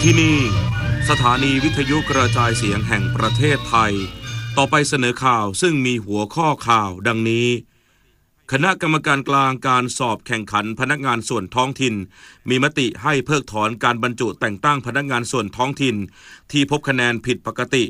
ที่นี่สถานีวิทยุกระจายเสียงแห่งประเทศไทยต่อไปเสนอข่าวซึ่งมีหัวข้อข่าวดังนี้คณะกรรมการกลางการสอบแข่งขันพนักงานส่วนท้องถิ่นมีมติให้เพิกถอนการบรรจุแต่งตั้งพนักงานส่วนท้องถิ่นที่พบคะแนนผิดปกติ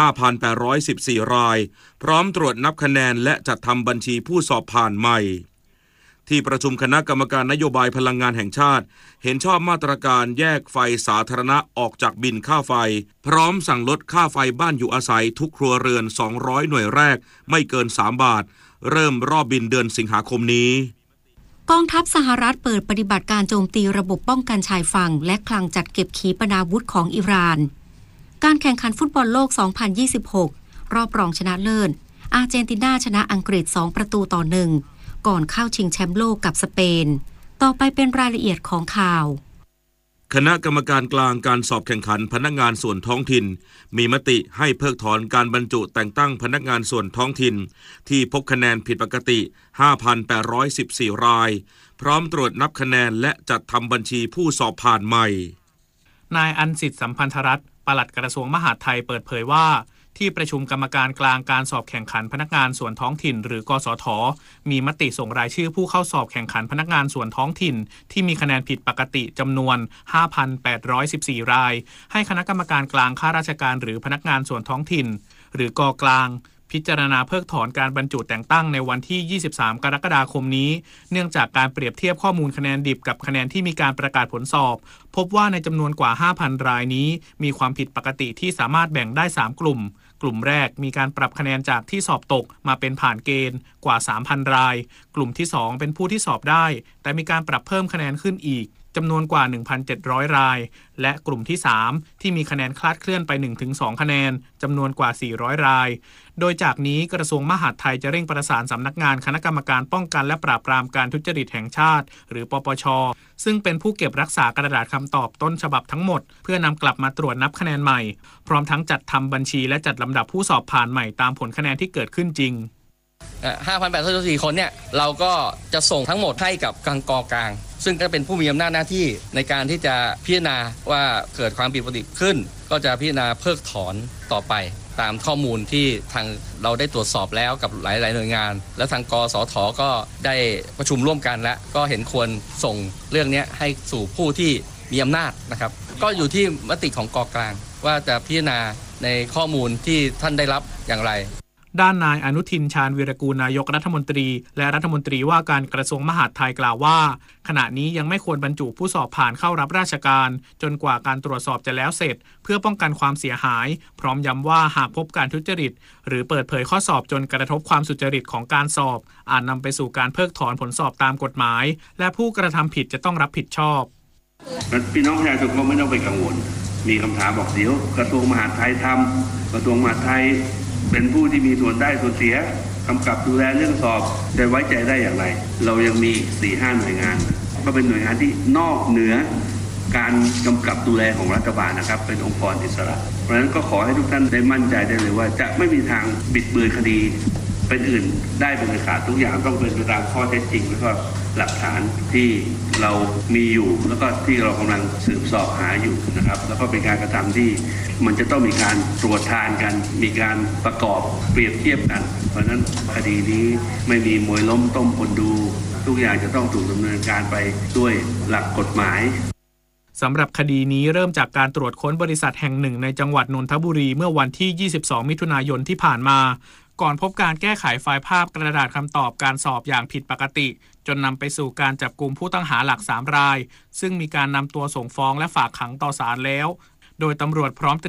5,814 รายพร้อมตรวจนับคะแนนและจัดทำบัญชีผู้สอบผ่านใหม่ที่ประชุมคณะกรรมการนโยบายพลังงานแห่งชาติเห็นชอบมาตรการแยกไฟสาธารณะออกจากบินค่าไฟพร้อมสั่งลดค่าไฟบ้านอยู่อาศัยทุกครัวเรือน200หน่วยแรกไม่เกิน3 บาทเริ่มรอบบินเดือนสิงหาคมนี้กองทัพสหรัฐเปิดปฏิบัติการโจมตีระบบป้องกันชายฝั่งและคลังจัดเก็บขีปนาวุธของอิหร่านการแข่งขันฟุตบอลโลก 2026 รอบรองชนะเลิศอาร์เจนตินาชนะอังกฤษ2-1ก่อนเข้าชิงแชมป์โลกกับสเปนต่อไปเป็นรายละเอียดของข่าวคณะกรรมการกลางการสอบแข่งขันพนักงานส่วนท้องถิ่นมีมติให้เพิกถอนการบรรจุแต่งตั้งพนักงานส่วนท้องถิ่นที่พบคะแนนผิดปกติ 5,814 รายพร้อมตรวจนับคะแนนและจัดทำบัญชีผู้สอบผ่านใหม่นายอันสิทธิ์สัมพันธรัตน์ปลัดกระทรวงมหาดไทยเปิดเผยว่าที่ประชุมกรรมการกลางการสอบแข่งขันพนักงานส่วนท้องถิ่นหรือกสทมีมติส่งรายชื่อผู้เข้าสอบแข่งขันพนักงานส่วนท้องถิ่นที่มีคะแนนผิดปกติจำนวน 5,814 รายให้คณะกรรมการกลางข้าราชการหรือพนักงานส่วนท้องถิ่นหรือกกลางพิจารณาเพิกถอนการบรรจุแต่งตั้งในวันที่23กรกฎาคมนี้เนื่องจากการเปรียบเทียบข้อมูลคะแนนดิบกับคะแนนที่มีการประกาศผลสอบพบว่าในจำนวนกว่า 5,000 รายนี้มีความผิดปกติที่สามารถแบ่งได้3 กลุ่มแรกมีการปรับคะแนนจากที่สอบตกมาเป็นผ่านเกณฑ์กว่า 3,000 รายกลุ่มที่2เป็นผู้ที่สอบได้แต่มีการปรับเพิ่มคะแนนขึ้นอีกจำนวนกว่า 1,700 รายและกลุ่มที่3ที่มีคะแนนคลาดเคลื่อนไป 1-2 คะแนนจำนวนกว่า 400 รายโดยจากนี้กระทรวงมหาดไทยจะเร่งประสานสำนักงานคณะกรรมการป้องกันและปราบปรามการทุจริตแห่งชาติหรือปปช.ซึ่งเป็นผู้เก็บรักษากระดาษคำตอบต้นฉบับทั้งหมดเพื่อนำกลับมาตรวจนับคะแนนใหม่พร้อมทั้งจัดทำบัญชีและจัดลำดับผู้สอบผ่านใหม่ตามผลคะแนนที่เกิดขึ้นจริง 5,814 คนเนี่ยเราก็จะส่งทั้งหมดให้กับกกลางซึ่งก็เป็นผู้มีอำนาจหน้าที่ในการที่จะพิจารณาว่าเกิดความผิดปกติขึ้นก็จะพิจารณาเพิกถอนต่อไปตามข้อมูลที่ทางเราได้ตรวจสอบแล้วกับหลายๆหน่วยงานแล้วทางกสทก็ได้ประชุมร่วมกันและก็เห็นควรส่งเรื่องนี้ให้สู่ผู้ที่มีอำนาจนะครับก็อยู่ที่มติของกกลางว่าจะพิจารณาในข้อมูลที่ท่านได้รับอย่างไรด้านนายอนุทินชาญวีรกูลนายกรัฐมนตรีและรัฐมนตรีว่าการกระทรวงมหาดไทยกล่าวว่าขณะนี้ยังไม่ควรบรรจุผู้สอบผ่านเข้ารับราชการจนกว่าการตรวจสอบจะแล้วเสร็จเพื่อป้องกันความเสียหายพร้อมย้ำว่าหากพบการทุจริตหรือเปิดเผยข้อสอบจนกระทบความสุจริตของการสอบอาจนำไปสู่การเพิกถอนผลสอบตามกฎหมายและผู้กระทำผิดจะต้องรับผิดชอบพี่น้องประชาชนก็ไม่ต้องไปกังวลมีคำถามบอกเดี๋ยวกระทรวงมหาดไทยทำกระทรวงมหาดไทยเป็นผู้ที่มีส่วนได้ส่วนเสียกำกับดูแลเรื่องสอบจะไว้ใจได้อย่างไรเรายังมี 4-5 หน่วยงานก็เป็นหน่วยงานที่นอกเหนือการกำกับดูแลของรัฐบาลนะครับเป็นองค์กรอิสระเพราะฉะนั้นก็ขอให้ทุกท่านได้มั่นใจได้เลยว่าจะไม่มีทางบิดเบือนคดีเป็นอื่นได้เป็นขาดทุกอย่างต้องเป็นไปตามข้อเท็จจริงแล้วก็หลักฐานที่เรามีอยู่แล้วก็ที่เรากำลังสืบสอบหาอยู่นะครับแล้วก็เป็นการกระทำที่มันจะต้องมีการตรวจทานกันมีการประกอบเปรียบเทียบกันเพราะฉะนั้นคดีนี้ไม่มีมวยล้มต้มคนดูทุกอย่างจะต้องถูกดำเนินการไปด้วยหลักกฎหมายสำหรับคดีนี้เริ่มจากการตรวจค้นบริษัทแห่งหนึ่งในจังหวัดนนทบุรีเมื่อวันที่22มิถุนายนที่ผ่านมาก่อนพบการแก้ไขไฟล์ภาพกระดาษคำตอบการสอบอย่างผิดปกติจนนำไปสู่การจับกุมผู้ต้องหาหลัก3 รายซึ่งมีการนำตัวส่งฟ้องและฝากขังต่อศาลแล้วโดยตำรวจพร้อม